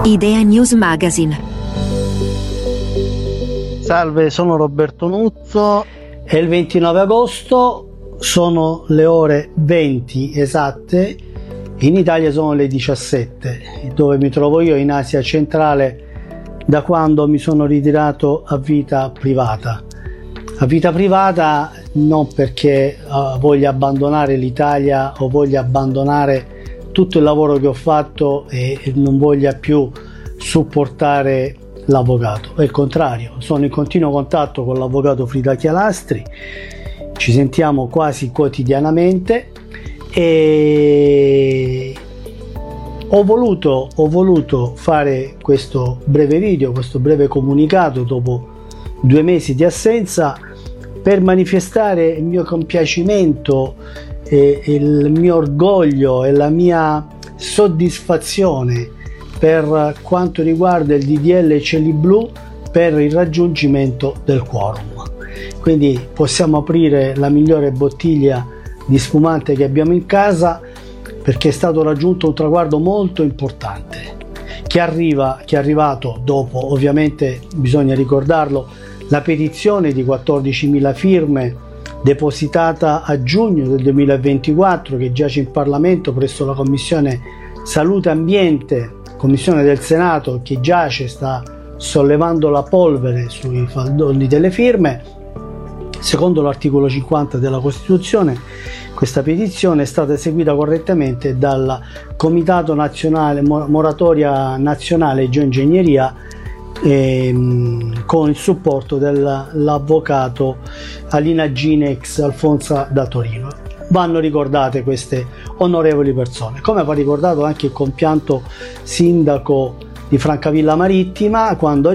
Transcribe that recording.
Idea News Magazine. Salve, sono Roberto Nuzzo. È il 29 agosto, sono le ore 20 esatte, in Italia sono le 17, dove mi trovo io in Asia centrale da quando mi sono ritirato a vita privata. A vita privata non perché voglia abbandonare l'Italia o voglia abbandonare tutto il lavoro che ho fatto e non voglia più supportare l'avvocato. È il contrario, sono in continuo contatto con l'avvocato Frida Chialastri, ci sentiamo quasi quotidianamente e ho voluto fare questo breve video, questo breve comunicato dopo 2 mesi di assenza, per manifestare il mio compiacimento, il mio orgoglio e la mia soddisfazione per quanto riguarda il DDL Cieli Blu per il raggiungimento del quorum. Quindi possiamo aprire la migliore bottiglia di spumante che abbiamo in casa, perché è stato raggiunto un traguardo molto importante che è arrivato dopo, ovviamente bisogna ricordarlo, la petizione di 14.000 firme depositata a giugno del 2024, che giace in Parlamento presso la Commissione Salute e Ambiente, Commissione del Senato, che giace, sta sollevando la polvere sui faldoni delle firme. Secondo l'articolo 50 della Costituzione, questa petizione è stata eseguita correttamente dal Comitato Nazionale Moratoria Nazionale Geoingegneria, con il supporto dell'avvocato Alina Ginex Alfonsa da Torino. Vanno ricordate queste onorevoli persone, come va ricordato anche il compianto sindaco di Francavilla Marittima, quando